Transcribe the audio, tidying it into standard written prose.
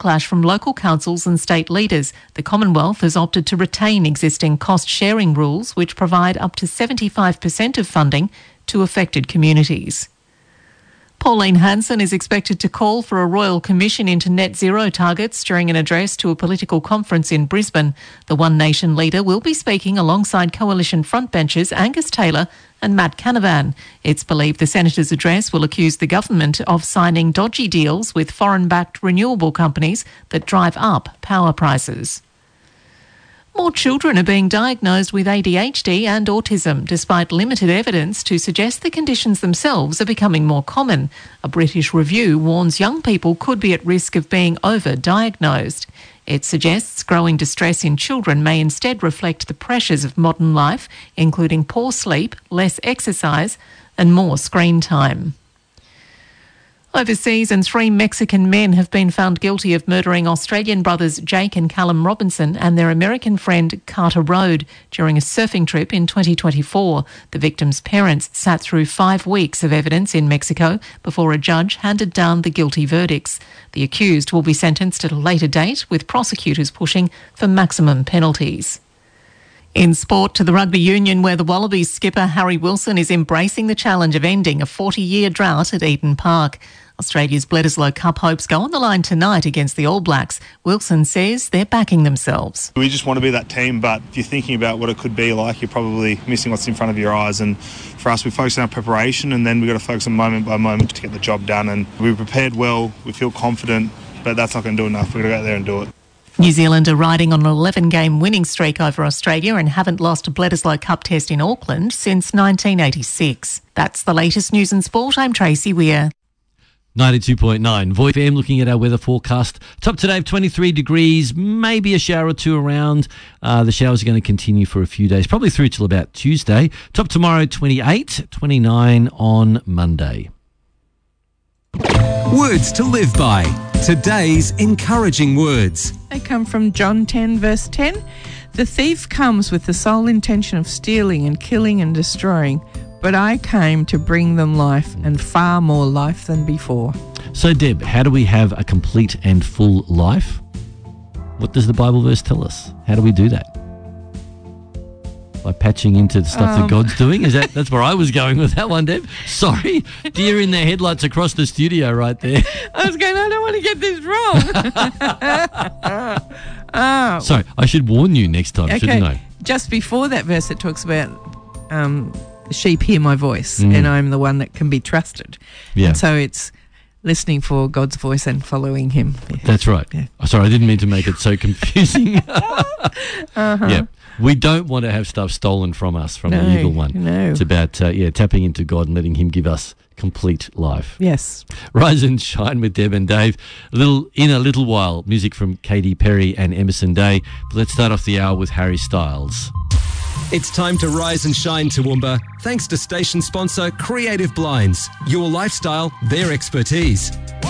backlash from local councils and state leaders. The Commonwealth has opted to retain existing cost-sharing rules, which provide up to 75% of funding to affected communities. Pauline Hanson is expected to call for a royal commission into net zero targets during an address to a political conference in Brisbane. The One Nation leader will be speaking alongside coalition frontbenchers Angus Taylor and Matt Canavan. It's believed the senator's address will accuse the government of signing dodgy deals with foreign-backed renewable companies that drive up power prices. More children are being diagnosed with ADHD and autism, despite limited evidence to suggest the conditions themselves are becoming more common. A British review warns young people could be at risk of being over-diagnosed. It suggests growing distress in children may instead reflect the pressures of modern life, including poor sleep, less exercise and more screen time. Overseas, and 3 Mexican men have been found guilty of murdering Australian brothers Jake and Callum Robinson and their American friend Carter Rode during a surfing trip in 2024. The victims' parents sat through 5 weeks of evidence in Mexico before a judge handed down the guilty verdicts. The accused will be sentenced at a later date, with prosecutors pushing for maximum penalties. In sport, to the rugby union, where the Wallabies skipper Harry Wilson is embracing the challenge of ending a 40-year drought at Eden Park. Australia's Bledisloe Cup hopes go on the line tonight against the All Blacks. Wilson says they're backing themselves. We just want to be that team, but if you're thinking about what it could be like, you're probably missing what's in front of your eyes. And for us, we focus on our preparation, and then we've got to focus on moment by moment to get the job done. And we've prepared well, we feel confident, but that's not going to do enough. We've got to go out there and do it. New Zealand are riding on an 11-game winning streak over Australia and haven't lost a Bledisloe Cup test in Auckland since 1986. That's the latest news and sport. I'm Tracy Weir. 92.9 Voi FM, looking at our weather forecast. Top today of 23 degrees, maybe a shower or two around. The showers are going to continue for a few days, probably through till about Tuesday. Top tomorrow, 28, 29 on Monday. Words to live by. Today's encouraging words. They come from John 10 verse 10. The thief comes with the sole intention of stealing and killing and destroying, but I came to bring them life, and far more life than before. So, Deb, how do we have a complete and full life? What does the Bible verse tell us? How do we do that? By patching into the stuff that God's doing? That's where I was going with that one, Deb. Sorry. Deer in their headlights across the studio right there. I was going, I don't want to get this wrong. Sorry, I should warn you next time, shouldn't I? Just before that verse, it talks about the sheep hear my voice, and I'm the one that can be trusted. Yeah. And so it's listening for God's voice and following him. Yeah. That's right. Yeah. Oh, sorry, I didn't mean to make it so confusing. Yeah. We don't want to have stuff stolen from us from the evil one. No. It's about tapping into God and letting him give us complete life. Yes. Rise and shine with Deb and Dave. In a little while, music from Katy Perry and Emerson Day. But let's start off the hour with Harry Styles. It's time to rise and shine, Toowoomba. Thanks to station sponsor Creative Blinds. Your lifestyle, their expertise.